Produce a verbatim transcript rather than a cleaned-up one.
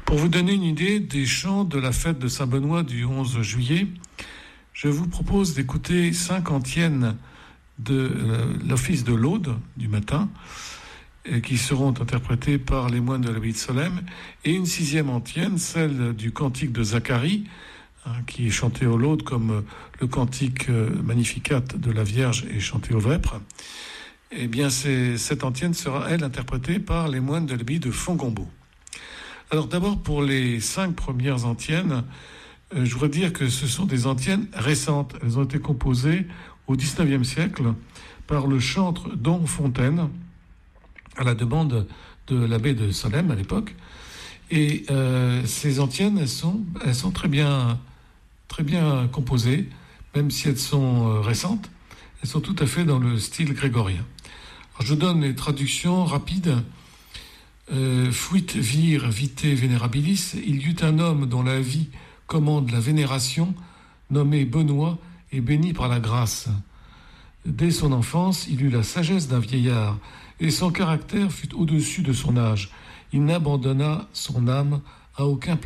Pour vous donner une idée des chants de la fête de Saint-Benoît du onze juillet, je vous propose d'écouter cinq antiennes de euh, l'office de l'Aude du matin, et qui seront interprétées par les moines de l'abbaye de Solesmes, et une sixième antienne, celle du cantique de Zacharie, hein, qui est chanté au Laude comme le cantique euh, Magnificat de la Vierge est chanté au Vêpres. Eh bien, c'est, cette antienne sera, elle, interprétée par les moines de l'abbaye de Fongombault. Alors d'abord, pour les cinq premières antiennes, euh, je voudrais dire que ce sont des antiennes récentes. Elles ont été composées au dix-neuvième siècle par le chantre Don Fontaine, à la demande de l'abbé de Solesmes à l'époque. Et euh, ces antiennes, elles sont, elles sont très bien, très bien composées, même si elles sont euh, récentes. Elles sont tout à fait dans le style grégorien. Alors, je donne les traductions rapides. Euh, Fuit vir vite venerabilis, il y eut un homme dont la vie commande la vénération, nommé Benoît et béni par la grâce. Dès son enfance, il eut la sagesse d'un vieillard, et son caractère fut au-dessus de son âge. Il n'abandonna son âme à aucun plaisir.